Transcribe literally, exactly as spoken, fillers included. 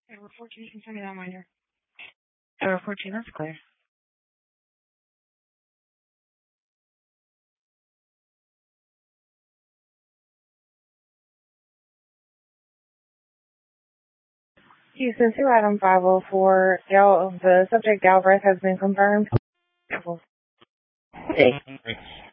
Over fourteen, you can send me that reminder. Over fourteen, that's clear. Houston two, item five oh four, Gal, the subject Galbraith has been confirmed. Hey.